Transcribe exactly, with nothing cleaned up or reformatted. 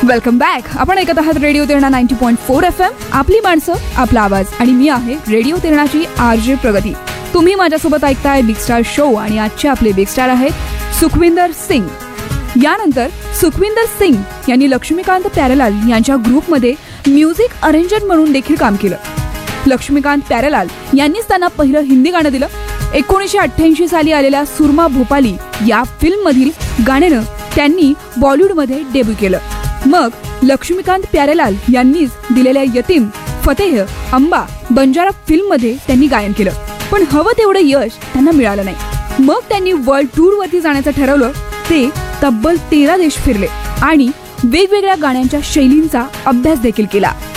Welcome back. आपण ऐकत आहात radio Terna ninety point four F M. आपली माणसं, आपला आवाज. आणि मी आहे रेडिओ तेरणाची आर जे प्रगती. तुम्ही माझ्यासोबत ऐकताय बिग स्टार शो आणि आजचे आपले बिग स्टार आहेत सुखविंदर सिंग. यानंतर सुखविंदर सिंग यांनी लक्ष्मीकांत प्यारेलाल यांच्या ग्रुपमध्ये म्युझिक अरेंजर म्हणून देखील काम केलं. लक्ष्मीकांत प्यारेलाल यांनीच त्यांना पहिलं हिंदी गाणं दिलं. एकोणीसशे अठ्ठ्याऐंशी साली आलेल्या सुरमा भोपाली या फिल्म मधील गाण्यानं त्यांनी बॉलिवूडमध्ये डेब्यू केलं. मग लक्ष्मीकांत प्यारेलाल यांनीच दिलेल्या यतीम, फतेह, अंबा, बंजारा फिल्म मध्ये त्यांनी गायन केलं. पण हवं तेवढं यश त्यांना मिळालं नाही. मग त्यांनी वर्ल्ड टूर वरती जाण्याचं ठरवलं. ते तब्बल तेरा देश फिरले आणि वेगवेगळ्या गाण्यांच्या शैलींचा अभ्यास देखील केला.